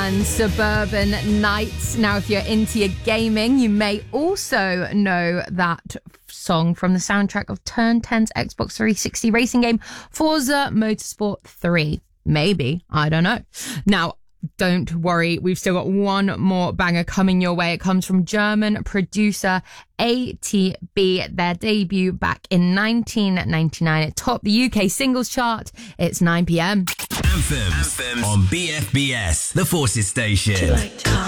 and Suburban Nights. Now, if you're into your gaming, you may also know that song from the soundtrack of Turn 10's Xbox 360 racing game, Forza Motorsport 3. Maybe, I don't know. Now, don't worry, we've still got one more banger coming your way. It comes from German producer ATB. Their debut back in 1999. It topped the UK singles chart. It's 9 p.m. Anthems on BFBS, the Forces station.